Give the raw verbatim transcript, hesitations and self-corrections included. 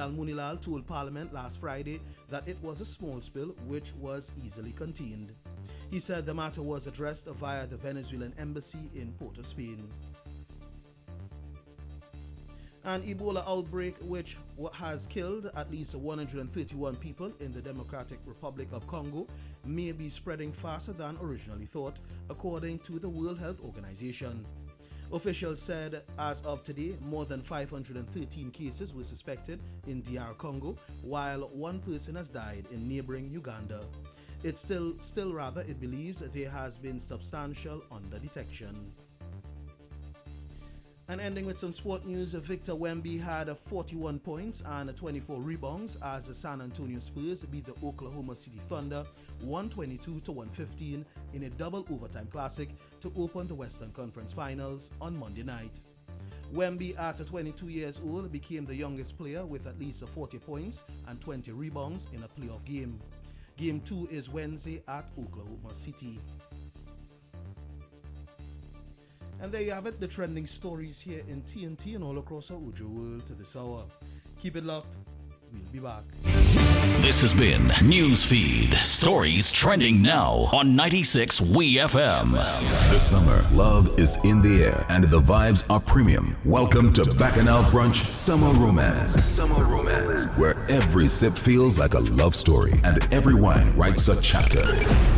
Danyal Munilal told Parliament last Friday that it was a small spill which was easily contained. He said the matter was addressed via the Venezuelan embassy in Port of Spain. An Ebola outbreak which has killed at least one hundred thirty-one people in the Democratic Republic of Congo may be spreading faster than originally thought, according to the World Health Organization. Officials said as of today, more than five hundred thirteen cases were suspected in D R Congo, while one person has died in neighboring Uganda. It's still, still rather, it believes there has been substantial underdetection. And ending with some sport news, Victor Wemby had forty-one points and twenty-four rebounds as the San Antonio Spurs beat the Oklahoma City Thunder one twenty-two to one fifteen in a double overtime classic to open the Western Conference Finals on Monday night. Wemby, at twenty-two years old, became the youngest player with at least forty points and twenty rebounds in a playoff game. Game two is Wednesday at Oklahoma City. And there you have it, the trending stories here in T N T and all across our Ujo world to this hour. Keep it locked. We'll be back. This has been Newsfeed. Stories trending now on ninety-six W E F M. This summer, love is in the air and the vibes are premium. Welcome to Bacchanal Brunch Summer Romance. Summer Romance, where every sip feels like a love story and every wine writes a chapter.